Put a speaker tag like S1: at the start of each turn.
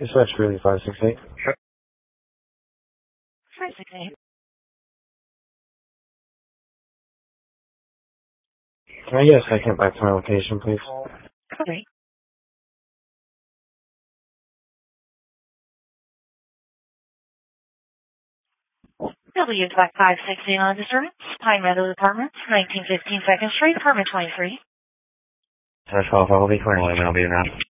S1: Dispatch Greeley 568.
S2: 568.
S1: Can I get a second back to my location, please?
S2: Okay. W560 on disturbance. Pine Meadows Apartments, 1915 2nd Street, apartment 23.
S1: Dispatch 12, I will be 21, I'll be around.